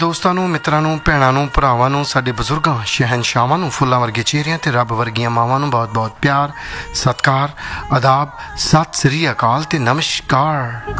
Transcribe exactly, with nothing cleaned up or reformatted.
ਦੋਸਤਾਂ ਨੂੰ, ਮਿੱਤਰਾਂ ਨੂੰ, ਭੈਣਾਂ ਨੂੰ, ਭਰਾਵਾਂ ਨੂੰ, ਸਾਡੇ ਬਜ਼ੁਰਗਾਂ ਸ਼ਹਿਨਸ਼ਾਹਾਂ ਨੂੰ, ਫੁੱਲਾਂ ਵਰਗੇ ਚਿਹਰਿਆਂ ਤੇ ਰੱਬ ਵਰਗੀਆਂ ਮਾਵਾਂ ਨੂੰ ਬਹੁਤ ਬਹੁਤ ਪਿਆਰ, ਸਤਿਕਾਰ, ਆਦਾਬ, ਸਤਿ ਸ੍ਰੀ ਅਕਾਲ ਤੇ ਨਮਸਕਾਰ।